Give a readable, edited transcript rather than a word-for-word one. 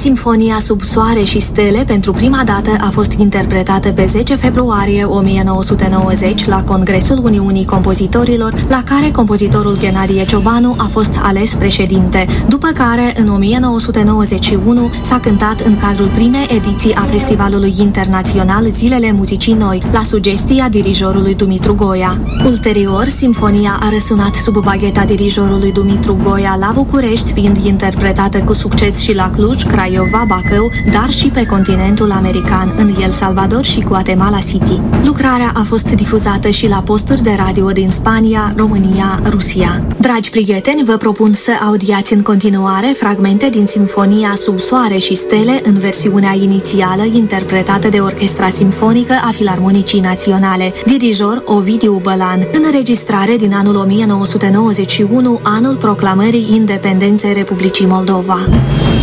Simfonia sub soare și stele pentru prima dată a fost interpretată pe 10 februarie 1990 la Congresul Uniunii Compozitorilor, la care compozitorul Ghenadie Ciobanu a fost ales președinte, după care în 1991 s-a cântat în cadrul primei ediții a Festivalului Internațional Zilele Muzicii Noi, la sugestia dirijorului Dumitru Goia. Ulterior, simfonia a răsunat sub bagheta dirijorului Dumitru Goia la București, fiind interpretată cu succes și la Cluj, Craiova, Bacău, dar și pe continentul american, în El Salvador și Guatemala City. Lucrarea a fost difuzată și la posturi de radio din Spania, România, Rusia. Dragi prieteni, vă propun să audiați în continuare fragmente din Simfonia sub soare și stele în versiunea inițială interpretată de Orchestra Simfonică a Filarmonicii Naționale, dirijor Ovidiu Bălan, înregistrare din anul 1991, anul proclamării independenței Republicii Moldova.